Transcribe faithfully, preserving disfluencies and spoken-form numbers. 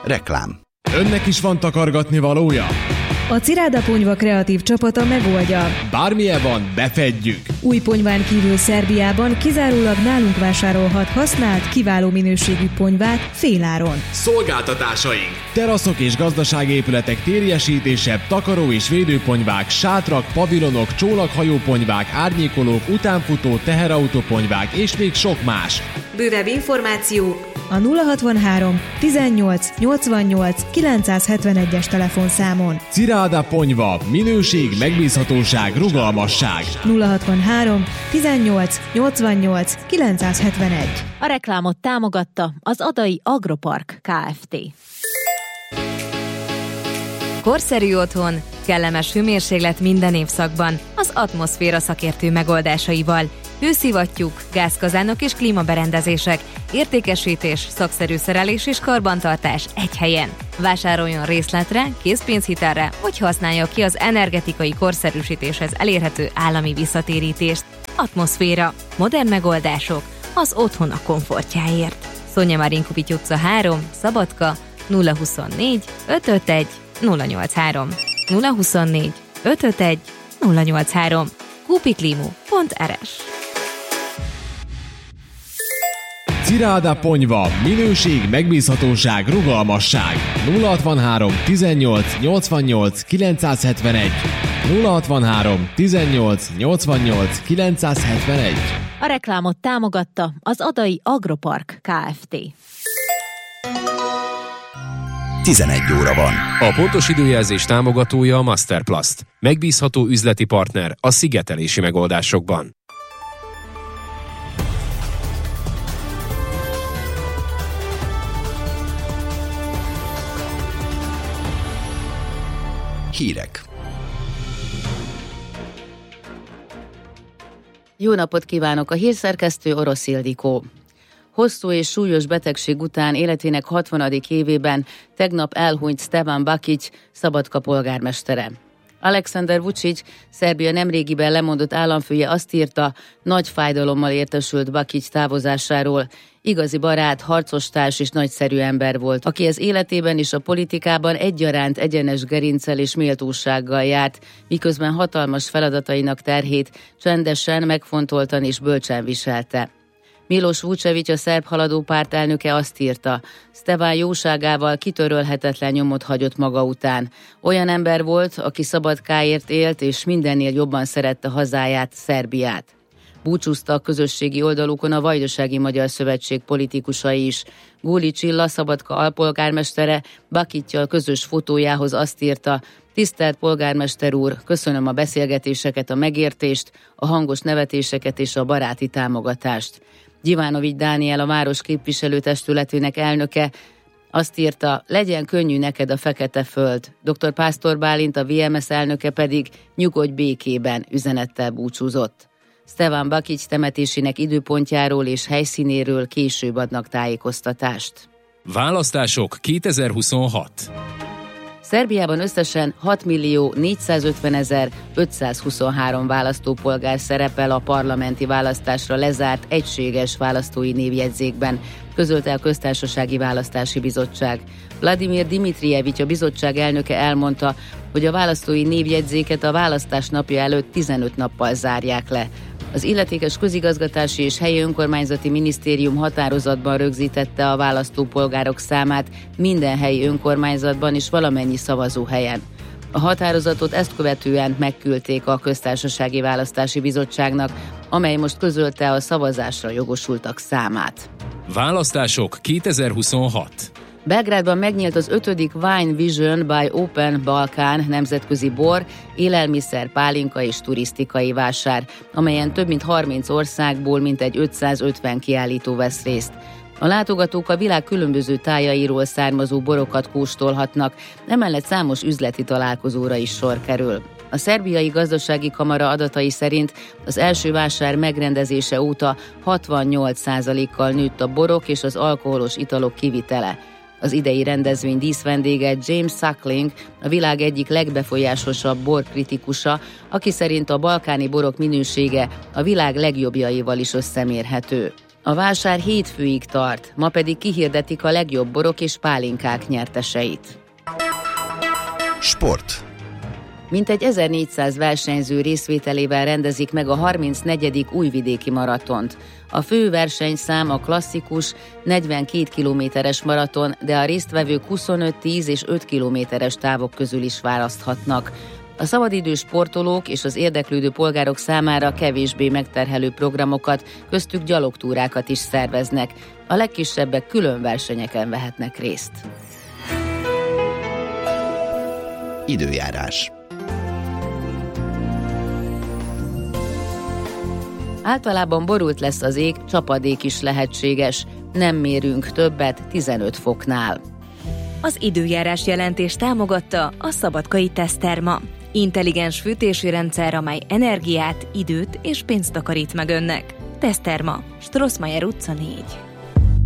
Reklám. Önnek is van takargatni valója? A Ciráda Ponyva kreatív csapata megoldja. Bármilyen van, befedjük! Új ponyván kívül Szerbiában kizárólag nálunk vásárolhat használt, kiváló minőségű ponyvát féláron. Szolgáltatásaink! Teraszok és gazdasági épületek térjesítése, takaró és védőponyvák, sátrak, pavilonok, csónakhajóponyvák, árnyékolók, utánfutó, teherautóponyvák és még sok más. Bővebb információ a nulla hatvanhárom tizennyolc nyolcvannyolc kilencszázhetvenegyes telefonszámon. Ciráda Ponyva. Minőség, megbízhatóság, rugalmasság. nulla hatvanhárom tizennyolc nyolcvannyolc kilencszázhetvenegy. A reklámot támogatta az Adai Agropark Kft. Korszerű otthon, kellemes hőmérséklet minden évszakban az Atmoszféra szakértő megoldásaival. Hőszivattyúk, gázkazánok és klímaberendezések, értékesítés, szakszerű szerelés és karbantartás egy helyen. Vásároljon részletre, készpénzhitelre, vagy használja ki az energetikai korszerűsítéshez elérhető állami visszatérítést. Atmoszféra. Modern megoldások az otthon a komfortjáért. Szonya Marinkovics utca három, Szabadka, nulla huszonnégy ötvenöt nulla nyolcvanhárom, nulla huszonnégy ötvenöt nulla nyolcvanhárom, kupiklimu pont er es. Ciráda Ponyva. Minőség, megbízhatóság, rugalmasság. nulla hatvanhárom tizennyolc nyolcvannyolc kilencszázhetvenegy, nulla hatvanhárom tizennyolc nyolcvannyolc kilencszázhetvenegy. A reklámot támogatta az Adai Agropark Kft. tizenegy óra van. A pontos időjelzés támogatója a Masterplast. Megbízható üzleti partner a szigetelési megoldásokban. Hírek. Jó napot kívánok! A hírszerkesztő Orosz Ildikó. Hosszú és súlyos betegség után életének hatvanadik évében tegnap elhunyt Stevan Bakić, Szabadka polgármestere. Alexander Vučić, Szerbia nemrégiben lemondott államfője azt írta, nagy fájdalommal értesült Bakić távozásáról. Igazi barát, harcostárs és nagyszerű ember volt, aki az életében és a politikában egyaránt egyenes gerinccel és méltósággal járt, miközben hatalmas feladatainak terhét csendesen, megfontoltan és bölcsen viselte. Miloš Vučević, a szerb haladó párt elnöke azt írta, Stevan jóságával kitörölhetetlen nyomot hagyott maga után. Olyan ember volt, aki Szabadkáért élt, és mindennél jobban szerette hazáját, Szerbiát. Búcsúzta a közösségi oldalukon a Vajdasági Magyar Szövetség politikusai is. Góli Csilla, Szabadka alpolgármestere Bakićsal közös fotójához azt írta, tisztelt polgármester úr, köszönöm a beszélgetéseket, a megértést, a hangos nevetéseket és a baráti támogatást. Gyivanovics Dániel, a város képviselőtestületének elnöke azt írta, legyen könnyű neked a fekete föld. doktor Pásztor Bálint, a vé em es elnöke pedig nyugodj békében üzenettel búcsúzott. Stevan Bakić temetésének időpontjáról és helyszínéről később adnak tájékoztatást. Választások kétezer-huszonhat. Szerbiában összesen hatmillió négyszázötvenezer ötszázhuszonhárom választópolgár szerepel a parlamenti választásra lezárt egységes választói névjegyzékben, közölte a Köztársasági Választási Bizottság. Vladimir Dimitrijevics, a bizottság elnöke elmondta, hogy a választói névjegyzéket a választás napja előtt tizenöt nappal zárják le. Az illetékes közigazgatási és helyi önkormányzati minisztérium határozatban rögzítette a választópolgárok számát minden helyi önkormányzatban és valamennyi szavazóhelyen. A határozatot ezt követően megküldték a Köztársasági Választási Bizottságnak, amely most közölte a szavazásra jogosultak számát. Választások kétezer-huszonhat. Belgrádban megnyílt az ötödik Wine Vision by Open Balkán nemzetközi bor, élelmiszer, pálinka és turisztikai vásár, amelyen több mint harminc országból mintegy ötszázötven kiállító vesz részt. A látogatók a világ különböző tájairól származó borokat kóstolhatnak, emellett számos üzleti találkozóra is sor kerül. A szerbiai gazdasági kamara adatai szerint az első vásár megrendezése óta hatvannyolc százalékkal nőtt a borok és az alkoholos italok kivitele. Az idei rendezvény díszvendége James Suckling, a világ egyik legbefolyásosabb borkritikusa, aki szerint a balkáni borok minősége a világ legjobbjaival is összemérhető. A vásár hétfőig tart, ma pedig kihirdetik a legjobb borok és pálinkák nyerteseit. Sport. Mintegy ezernégyszáz versenyző részvételével rendezik meg a harmincnegyedik újvidéki maratont. A fő versenyszám a klasszikus negyvenkét kilométeres maraton, de a résztvevők huszonöt, tíz és öt kilométeres távok közül is választhatnak. A szabadidős sportolók és az érdeklődő polgárok számára kevésbé megterhelő programokat, köztük gyalogtúrákat is szerveznek. A legkisebbek külön versenyeken vehetnek részt. Időjárás. Általában borult lesz az ég, csapadék is lehetséges. Nem mérünk többet tizenöt foknál. Az időjárás jelentés támogatta a Szabadkai Teszterma. Intelligens fűtési rendszer, amely energiát, időt és pénzt takarít meg önnek. Teszterma, Strossmayer utca négy.